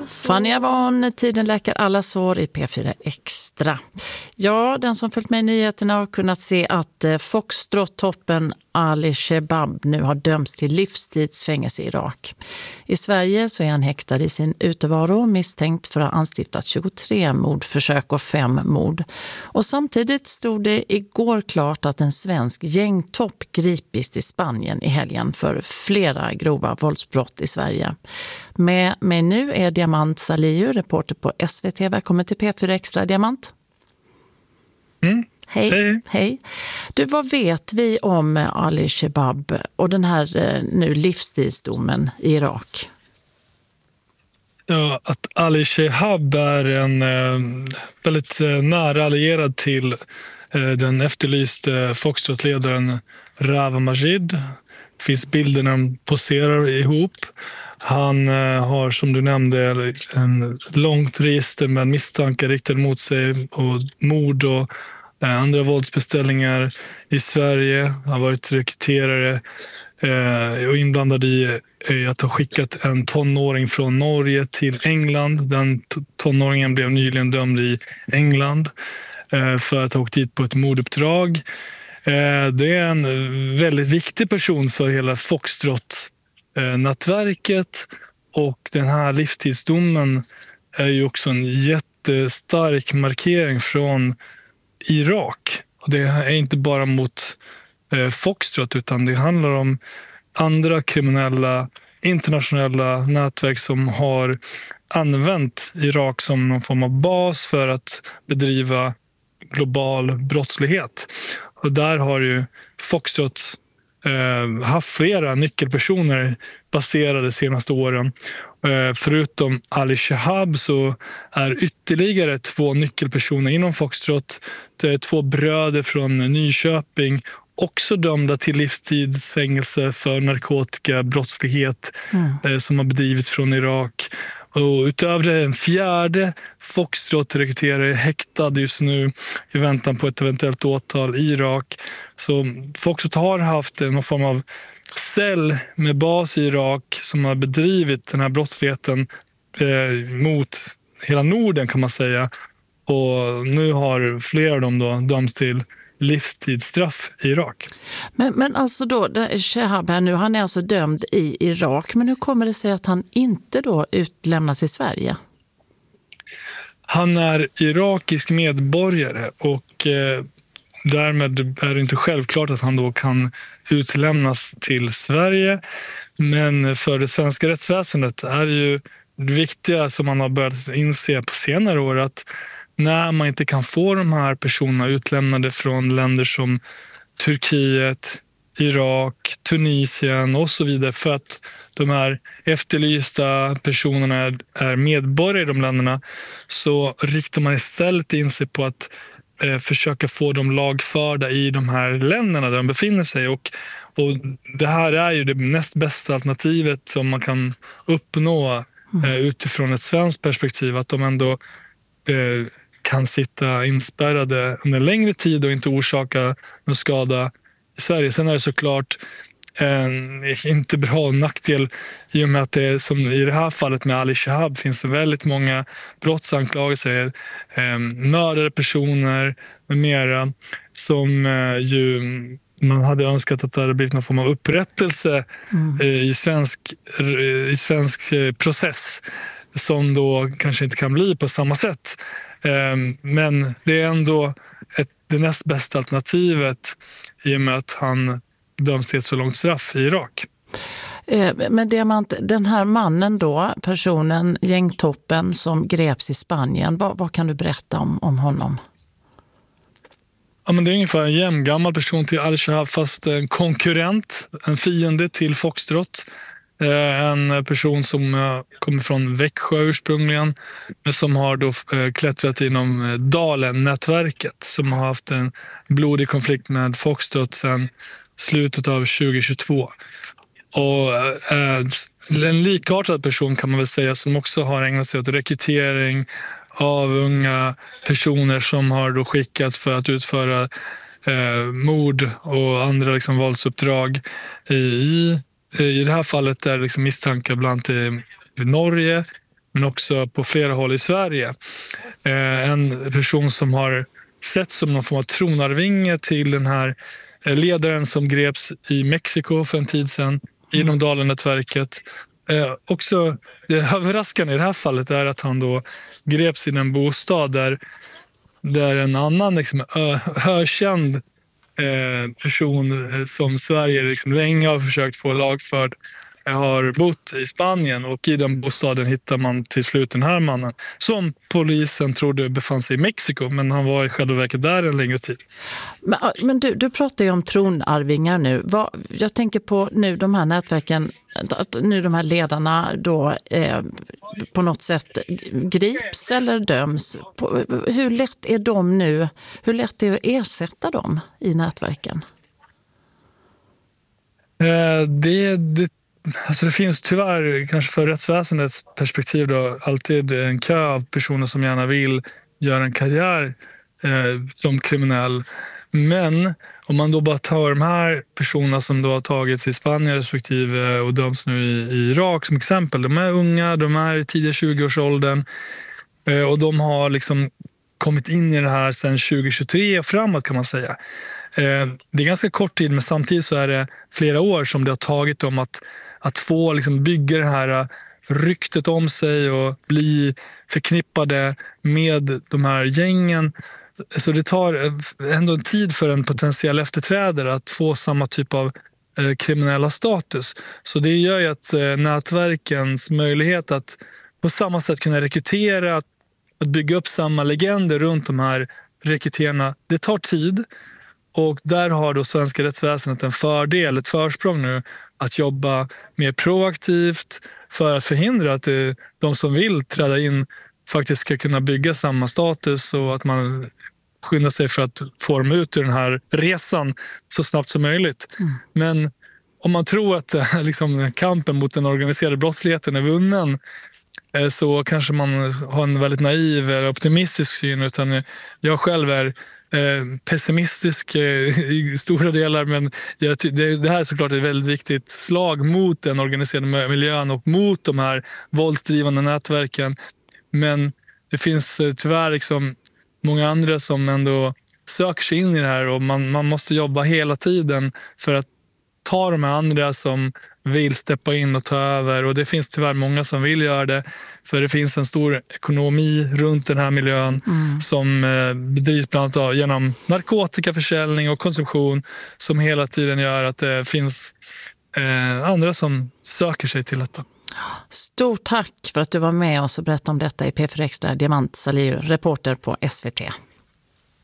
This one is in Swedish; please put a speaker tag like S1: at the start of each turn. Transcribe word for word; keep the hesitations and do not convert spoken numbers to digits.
S1: Fanny Avon, tiden läker alla sår i P fyra Extra. Ja, den som följt med i nyheterna har kunnat se att Foxtrot-toppen Ali Shebab nu har dömts till livstidsfängelse i Irak. I Sverige så är han häktad i sin utevaro, misstänkt för att ha anstiftat tjugotre mordförsök och fem mord. Och samtidigt stod det igår klart att en svensk gängtopp gripits i Spanien i helgen för flera grova våldsbrott i Sverige. Med mig nu är Diamant Salihu, reporter på S V T. Välkommen till P fyra Extra, Diamant.
S2: Mm.
S1: Hej.
S2: Hej.
S1: Hej. Du, vad vet vi om Ali Shebab och den här eh, nu livstidsdomen i Irak?
S2: Ja, att Ali Shebab är en eh, väldigt eh, nära allierad till eh, den efterlyste Foxtrot-ledaren Rawa Majid. Det finns bilder när de poserar ihop. Han eh, har, som du nämnde, en långt register med misstankar riktade mot sig och mord och eh, andra våldsbeställningar i Sverige. Han har varit rekryterare eh, och inblandad i eh, att ha skickat en tonåring från Norge till England. Den t- tonåringen blev nyligen dömd i England eh, för att ha åkt dit på ett morduppdrag. Eh, det är en väldigt viktig person för hela Foxtrot nätverket, och den här livstidsdomen är ju också en jättestark markering från Irak. Och det är inte bara mot eh, Foxtrot, utan det handlar om andra kriminella internationella nätverk som har använt Irak som någon form av bas för att bedriva global brottslighet. Och där har ju Foxtrot Uh, haft flera nyckelpersoner baserade de senaste åren. Uh, förutom Ali Shebab så är ytterligare två nyckelpersoner inom Foxtrot. Det är två bröder från Nyköping, också dömda till livstidsfängelse för narkotikabrottslighet mm. uh, som har bedrivits från Irak. Och utöver det, en fjärde Foxtrot-rekryterare häktad just nu i väntan på ett eventuellt åtal i Irak. Så Foxtrot har haft någon form av cell med bas i Irak som har bedrivit den här brottsligheten eh, mot hela Norden, kan man säga. Och nu har flera av dem då dömts till livstidsstraff i Irak.
S1: Men, men alltså då, Shebab här nu, han är alltså dömd i Irak. Men hur kommer det sig att han inte då utlämnas i Sverige?
S2: Han är irakisk medborgare och eh, därmed är det inte självklart att han då kan utlämnas till Sverige. Men för det svenska rättsväsendet är ju det viktiga, som man har börjat inse på senare år, att när man inte kan få de här personerna utlämnade från länder som Turkiet, Irak, Tunisien och så vidare, för att de här efterlysta personerna är medborgare i de länderna, så riktar man istället in sig på att eh, försöka få dem lagförda i de här länderna där de befinner sig. Och, och det här är ju det näst bästa alternativet som man kan uppnå eh, utifrån ett svenskt perspektiv, att de ändå eh, kan sitta inspärrade under längre tid och inte orsaka någon skada i Sverige. Sen är det såklart eh, inte bra nackdel i och med att det, som i det här fallet med Ali Shebab, finns väldigt många brottsanklagelser, eh, mördade personer med mera, som eh, ju man hade önskat att det hade blivit någon form av upprättelse mm. eh, i svensk, eh, i svensk eh, process, som då kanske inte kan bli på samma sätt. Men det är ändå ett, det näst bästa alternativet i och med att han döms till ett så långt straff i Irak.
S1: Men Diamant, den här mannen då, personen, gängtoppen som greps i Spanien, vad, vad kan du berätta om, om honom?
S2: Ja, men det är ungefär en jämngammal person till Ali Shebab, fast en konkurrent, en fiende till Foxtrot. En person som kommer från Växjö ursprungligen, men som har då klättrat inom Dalen-nätverket, som har haft en blodig konflikt med Foxtrot sedan slutet av tjugohundratjugotvå. Och en likartad person kan man väl säga, som också har ägnat sig åt rekrytering av unga personer som har då skickats för att utföra eh, mord och andra liksom våldsuppdrag i I det här fallet är det liksom misstankar bland annat i Norge, men också på flera håll i Sverige. Eh, en person som har sett som någon form av tronarvinge till den här eh, ledaren som greps i Mexiko för en tid sedan inom Dalen-nätverket. Eh, också det överraskande i det här fallet är att han då greps i en bostad där, där en annan liksom, ö, ökänd eh, person eh, som Sverige liksom länge har försökt få lagförd har bott i Spanien, och i den bostaden hittar man till slut den här mannen som polisen trodde befann sig i Mexiko, men han var i själva verket där en längre tid.
S1: Men, men du, du pratar ju om tronarvingar nu. Vad, jag tänker på nu de här nätverken, att nu de här ledarna då eh, på något sätt grips eller döms. På, hur lätt är de nu? Hur lätt är det att ersätta dem i nätverken?
S2: Eh, det, det Alltså det finns tyvärr, kanske för rättsväsendets perspektiv då, alltid en kö av personer som gärna vill göra en karriär eh, som kriminell. Men om man då bara tar de här personerna som då har tagits i Spanien respektive och döms nu i, i Irak som exempel. De är unga, de är i tidiga tjugoårsåldern eh, och de har liksom kommit in i det här sedan tjugo tjugotre och framåt kan man säga. Det är ganska kort tid, men samtidigt så är det flera år som det har tagit dem att, att få liksom bygga det här ryktet om sig och bli förknippade med de här gängen. Så det tar ändå en tid för en potentiell efterträdare att få samma typ av kriminella status. Så det gör ju att nätverkens möjlighet att på samma sätt kunna rekrytera, att, att bygga upp samma legender runt de här rekryterarna, det tar tid. Och där har då svenska rättsväsendet en fördel, ett försprång nu, att jobba mer proaktivt för att förhindra att det, de som vill träda in faktiskt ska kunna bygga samma status, och att man skyndar sig för att få dem ut ur den här resan så snabbt som möjligt. Mm. Men om man tror att liksom, kampen mot den organiserade brottsligheten är vunnen, så kanske man har en väldigt naiv eller optimistisk syn, utan jag själv är pessimistisk i stora delar, men det här är såklart ett väldigt viktigt slag mot den organiserade miljön och mot de här våldsdrivande nätverken. Men det finns tyvärr liksom många andra som ändå söker sig in i det här, och man, man måste jobba hela tiden för att ta de här andra som vill steppa in och ta över, och det finns tyvärr många som vill göra det, för det finns en stor ekonomi runt den här miljön mm. som eh, bedrivs bland annat genom narkotikaförsäljning och konsumtion, som hela tiden gör att det finns eh, andra som söker sig till detta.
S1: Stort tack för att du var med oss och berättade om detta i P fyra Extra. Diamant Salihu, reporter på S V T.